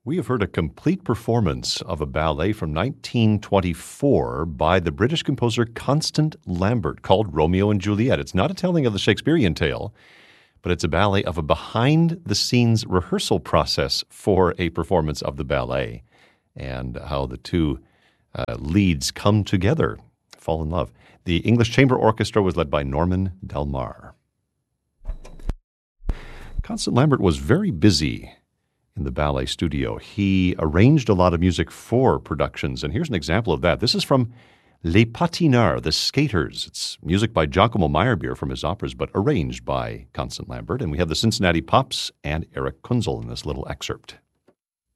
We have heard a complete performance of a ballet from 1924 by the British composer Constant Lambert called Romeo and Juliet. It's not a telling of the Shakespearean tale, but it's a ballet of a behind-the-scenes rehearsal process for a performance of the ballet and how the two leads come together, fall in love. The English Chamber Orchestra was led by Norman Del Mar. Constant Lambert was very busy in the ballet studio. He arranged a lot of music for productions, and here's an example of that. This is from Les Patineurs, The Skaters. It's music by Giacomo Meyerbeer from his operas, but arranged by Constant Lambert. And we have the Cincinnati Pops and Eric Kunzel in this little excerpt.